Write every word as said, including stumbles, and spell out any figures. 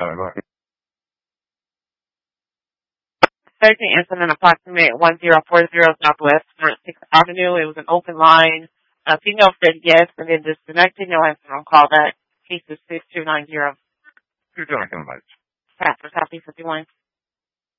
Sorry, go ahead. thirteen incident approximate one zero four zero Southwest sixth Avenue. It was an open line. A female said yes and then disconnected. No answer on call back. Case is six two nine zero. Who's doing it? Pastor, copy fifty-one.